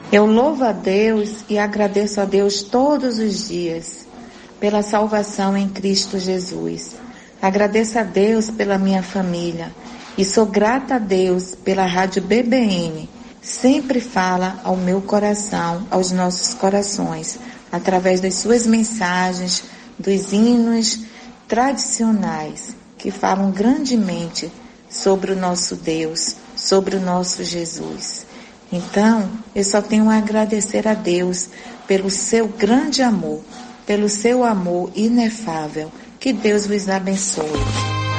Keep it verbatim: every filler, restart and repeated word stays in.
Eu louvo a Deus e agradeço a Deus todos os dias pela salvação em Cristo Jesus. Agradeço a Deus pela minha família e sou grata a Deus pela Rádio B B N. Sempre fala ao meu coração, aos nossos corações, através das suas mensagens, dos hinos tradicionais que falam grandemente sobre o nosso Deus, sobre o nosso Jesus. Então, eu só tenho a agradecer a Deus pelo seu grande amor, pelo seu amor inefável. Que Deus vos abençoe.